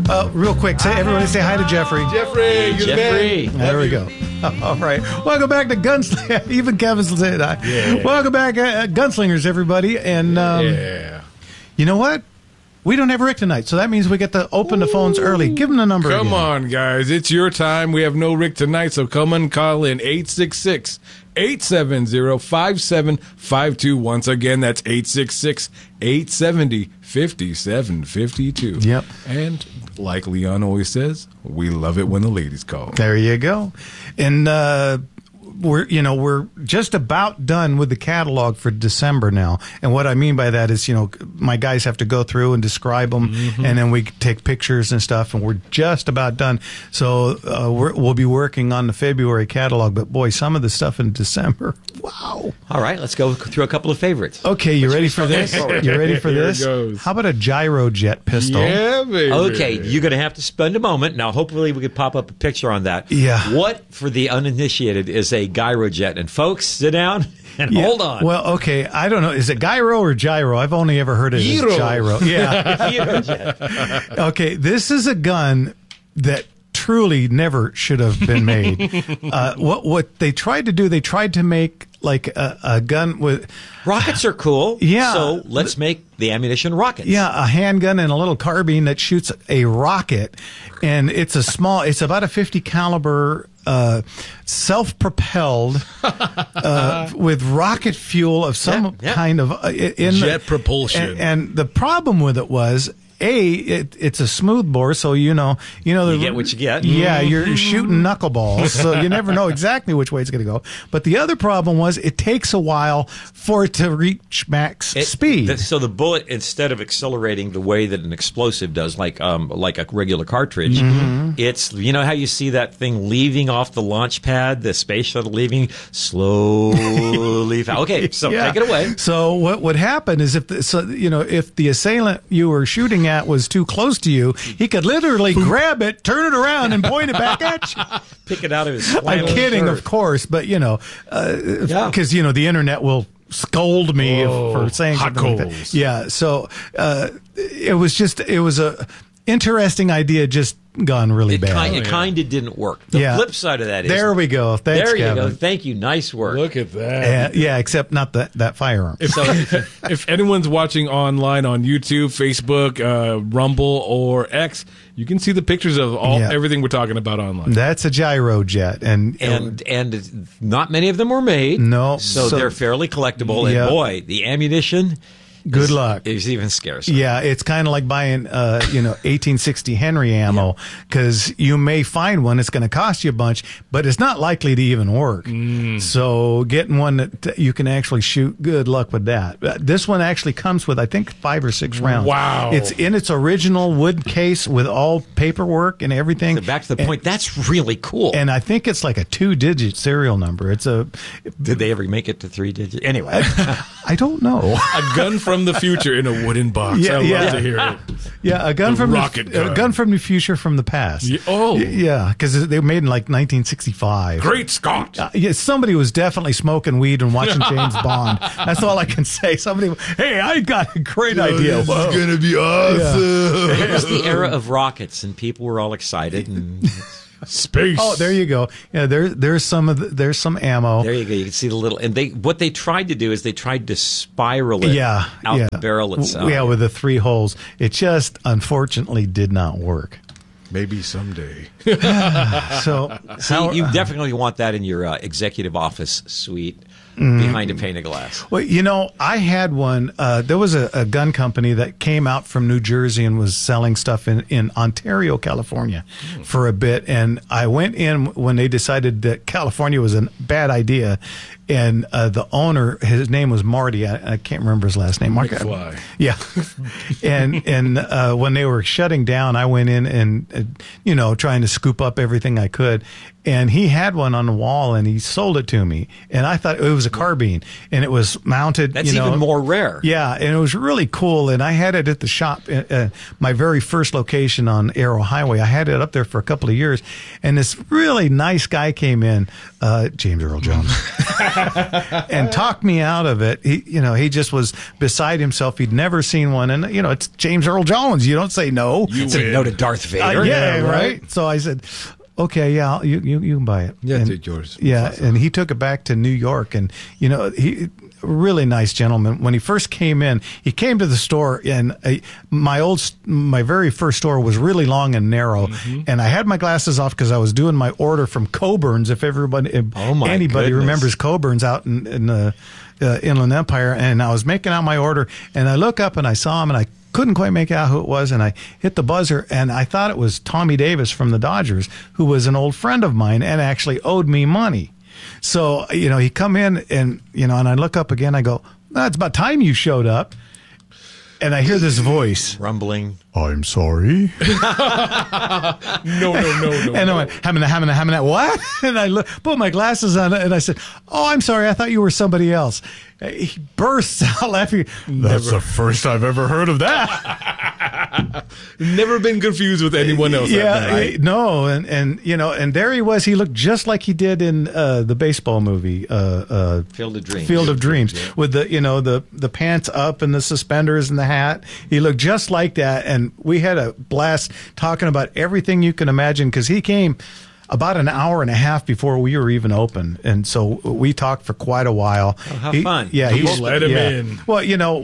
Real quick, everybody say hi to Jeffrey. Jeffrey, Jeffrey. There we go. All right. Welcome back to Gunslingers. Even Kevin's saying hi. Yeah. Welcome back, Gunslingers, everybody. And you know what? We don't have Rick tonight, so that means we get to open the phones early. Give him the number Come again. on, guys. It's your time. We have no Rick tonight, so come and call in 866-870-5752. Once again, that's 866-870-5752. Yep. And like Leon always says, we love it when the ladies call. There you go. And we're just about done with the catalog for December now. And what I mean by that is, my guys have to go through and describe them, and then we take pictures and stuff, and we're just about done. So we'll be working on the February catalog. But boy, some of the stuff in December, wow. All right, let's go through a couple of favorites. Okay, you ready for this? You ready for Here this? it goes. How about a gyrojet pistol? Yeah, baby. Okay, you're going to have to spend a moment. Now, hopefully we could pop up a picture on that. Yeah. What, for the uninitiated, is a gyrojet? And folks, sit down and hold on. Well, okay, I don't know. Is it gyro or gyro? I've only ever heard it as gyro. Yeah. Gyrojet. Okay, this is a gun that truly never should have been made. What they tried to do, they tried to make like a gun with... Rockets are cool. Yeah. So let's make the ammunition rockets. Yeah, a handgun and a little carbine that shoots a rocket. And it's about a 50 caliber... self-propelled with rocket fuel of some kind of jet propulsion. And the problem with it was it's a smooth bore, so you get what you get. Yeah, you're shooting knuckleballs, so you never know exactly which way it's going to go. But the other problem was it takes a while for it to reach max speed. So the bullet, instead of accelerating the way that an explosive does, like a regular cartridge, it's how you see that thing leaving off the launch pad, the space shuttle leaving slowly. Okay, so take it away. So what would happen is if the assailant you were shooting at was too close to you, he could literally grab it, turn it around, and point it back at you. Pick it out of his I'm kidding, of course, but because the internet will scold me for saying hot something coals. like that. Yeah, so it was a interesting idea, just gone really bad. It kind of didn't work. The flip side of that is... There we go. Thanks, there you Kevin. go. Thank you. Nice work. Look at that. Yeah, except not that firearm. If anyone's watching online on YouTube, Facebook, Rumble, or X, you can see the pictures of everything we're talking about online. That's a gyrojet, and not many of them were made. No, so they're fairly collectible. And boy, the ammunition. Good luck. It's even scarcer. Yeah, it's kind of like buying, 1860 Henry ammo, because you may find one that's going to cost you a bunch, but it's not likely to even work. So getting one that you can actually shoot, good luck with that. This one actually comes with, I think, 5 or 6 rounds. Wow. It's in its original wood case with all paperwork and everything. So back to the point, that's really cool. And I think it's like a 2-digit serial number. Did they ever make it to 3 digits? Anyway. I don't know. A gun from the future in a wooden box. I love to hear it. Yeah, a gun from rocket gun. A gun from the future from the past. Yeah, because they were made in like 1965. Great Scott! Somebody was definitely smoking weed and watching James Bond. That's all I can say. Hey, I got a great idea. This is gonna be awesome. It was the era of rockets, and people were all excited and. Space. Oh, there you go. Yeah, there's some ammo. There you go. You can see the little. And what they tried to do is they tried to spiral it out the barrel itself. Yeah, with the 3 holes. It just unfortunately did not work. Maybe someday. So you definitely want that in your executive office suite. Behind a pane of glass. Well, I had one. There was a gun company that came out from New Jersey and was selling stuff in Ontario, California for a bit. And I went in when they decided that California was a bad idea. And the owner, his name was Marty. I can't remember his last name. McFly. Yeah. and when they were shutting down, I went in and, trying to scoop up everything I could. And he had one on the wall, and he sold it to me. And I thought it was a carbine, and it was mounted. That's even more rare. Yeah, and it was really cool. And I had it at the shop, my very first location on Arrow Highway. I had it up there for a couple of years. And this really nice guy came in, James Earl Jones. and talked me out of it. He just was beside himself. He'd never seen one, and it's James Earl Jones. You don't say no. You say no to Darth Vader. Yeah, right. So I said, okay, yeah, you can buy it. Yeah, and, take yours. Yeah, and he took it back to New York, and he really nice gentleman. When he first came in, he came to the store, and my very first store was really long and narrow, and I had my glasses off because I was doing my order from Coburn's. If anybody remembers Coburn's out in the Inland Empire, and I was making out my order, and I look up and I saw him, and I couldn't quite make out who it was, and I hit the buzzer, and I thought it was Tommy Davis from the Dodgers, who was an old friend of mine and actually owed me money. So, he come in and I look up again, I go, it's about time you showed up. And I hear this voice. Rumbling. I'm sorry. No. And I went, hamina, what? And I put my glasses on and I said, oh, I'm sorry. I thought you were somebody else. He bursts out laughing. That's the first I've ever heard of that. Never been confused with anyone else. Yeah, no. And there he was. He looked just like he did in the baseball movie, Field of Dreams. Field of Dreams, with the pants up and the suspenders and the hat. He looked just like that. And we had a blast talking about everything you can imagine, because he came about an hour and a half before we were even open, and so we talked for quite a while. Oh, how fun! Yeah, let him in. Well,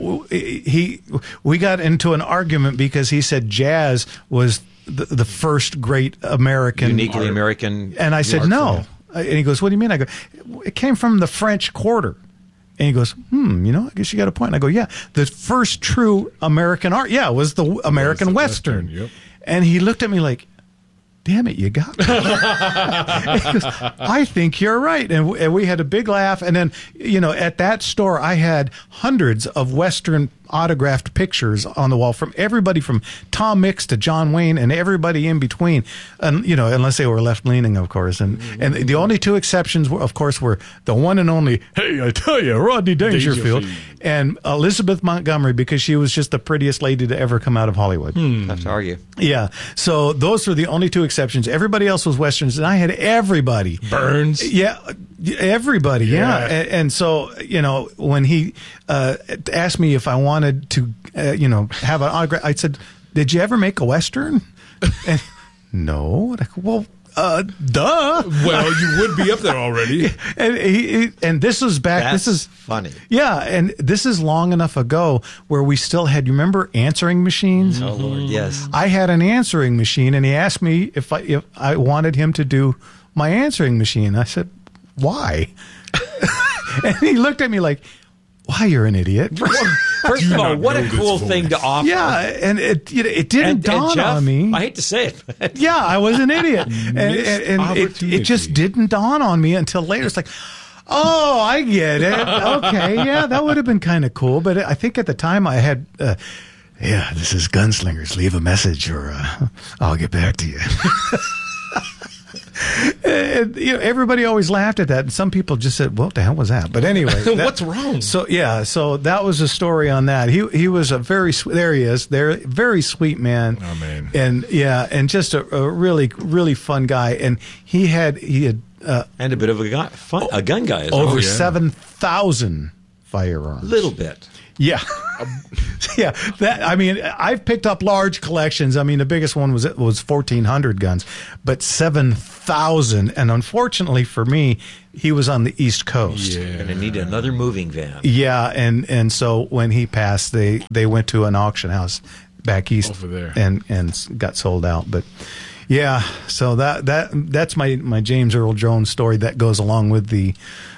we got into an argument because he said jazz was the first great American, uniquely art. American, and I said no. And he goes, "What do you mean?" I go, "It came from the French Quarter." And he goes, I guess you got a point. And I go, yeah, the first true American art, was the American Western. Yep. And he looked at me like, damn it, you got me. He goes, I think you're right. And we had a big laugh. And then, at that store, I had hundreds of Western autographed pictures on the wall from everybody from Tom Mix to John Wayne and everybody in between, and unless they were left leaning, of course. And the only two exceptions were the one and only, hey, I tell you, Rodney Dangerfield and Elizabeth Montgomery, because she was just the prettiest lady to ever come out of Hollywood. Tough to argue. Yeah. So those were the only two exceptions. Everybody else was Westerns, and I had everybody. Burns. Yeah. Everybody. Yeah. And so, when he asked me if I wanted to, have an autograph, I said, did you ever make a Western? And, no. And I go, well, duh. Well, you would be up there already. And this was back. That's this is funny. Yeah, and this is long enough ago where we still had. You remember answering machines? Oh Lord, yes. I had an answering machine, and he asked me if I wanted him to do my answering machine. I said, why? And he looked at me like, why, you're an idiot. First of all, what a cool thing to offer. Yeah, and it didn't dawn Jeff, on me. I hate to say it. But Yeah, I was an idiot. and it just didn't dawn on me until later. It's like, oh, I get it. Okay, yeah, that would have been kind of cool. But I think at the time I had, this is Gunslingers. Leave a message or I'll get back to you. And, everybody always laughed at that, and some people just said, "What the hell was that?" But anyway, what's wrong? So that was a story on that. He was a very there he is, very sweet man. Oh man, and just a really really fun guy, and he had and a bit of a gun guy as well. over 7,000 firearms. Little bit. Yeah. Yeah. I've picked up large collections. I mean, the biggest one was 1,400 guns, but 7,000. And unfortunately for me, he was on the East Coast. Yeah. Going to need another moving van. Yeah. And so when he passed, they went to an auction house back east over there and got sold out. But yeah, so that's my James Earl Jones story that goes along with the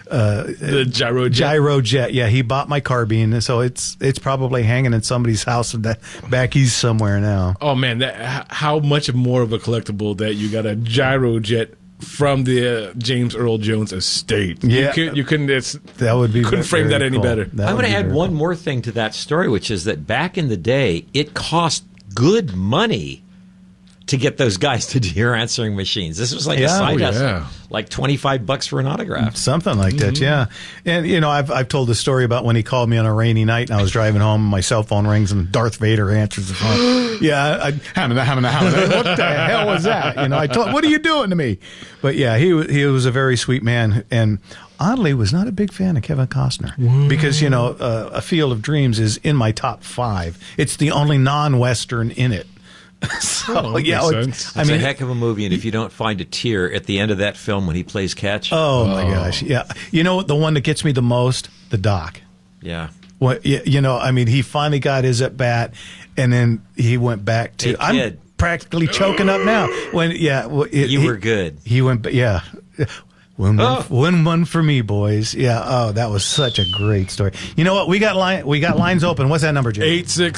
Gyrojet. Yeah, he bought my carbine, so it's probably hanging in somebody's house back east somewhere now. Oh man, how much more of a collectible that you got a Gyrojet from the James Earl Jones estate. Yeah, you couldn't. That would be. Couldn't frame that any better. I'm going to add one more thing to that story, which is that back in the day, it cost good money to get those guys to do your answering machines. This was like a side hustle, like $25 for an autograph, something like that. Yeah, and I've told the story about when he called me on a rainy night and I was driving home, my cell phone rings and Darth Vader answers the phone. Yeah, what the hell was that? I told, what are you doing to me? But yeah, he was a very sweet man, and oddly was not a big fan of Kevin Costner because, you know, A Field of Dreams is in my top 5. It's the only non-Western in it. So, makes sense. It's I mean, a heck of a movie, and if you don't find a tear at the end of that film when he plays catch, oh my gosh, yeah. You know, the one that gets me the most, the doc. yeah. What you know, I mean, he finally got his at bat, and then he went back to. Hey, I'm kid. practically choking up now. When You were good. He went, yeah. Win one for me, boys. Yeah. Oh, that was such a great story. You know what? We got lines open. What's that number, Jay?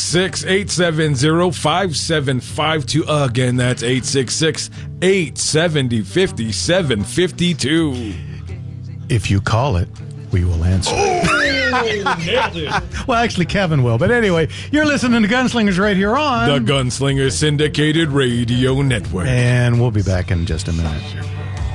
866-870-5752. Again, that's 866-870-5752. If you call it, we will answer. Nailed it. Well, actually, Kevin will. But anyway, you're listening to Gunslingers right here on The Gunslinger Syndicated Radio Network. and we'll be back in just a minute.